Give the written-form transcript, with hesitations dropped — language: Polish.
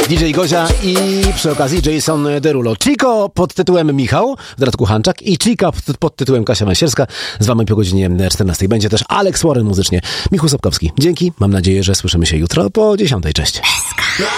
DJ Gozia i przy okazji Jason Derulo. Chico pod tytułem Michał, w dodatku Hanczak, i Chica pod tytułem Kasia Węsierska. Z wami po godzinie 14. Będzie też Alex Warren muzycznie. Michu Sobkowski. Dzięki. Mam nadzieję, że słyszymy się jutro po 10:00. Cześć.